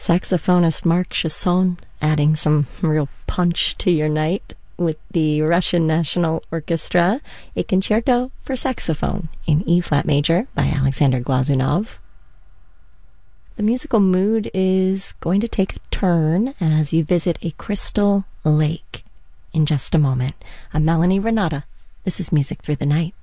Saxophonist Marc Chesson adding some real punch to your night with the Russian National Orchestra, a concerto for saxophone in E-flat major by Alexander Glazunov. The musical mood is going to take a turn as you visit a crystal lake in just a moment. I'm Melanie Renata. This is Music Through the Night.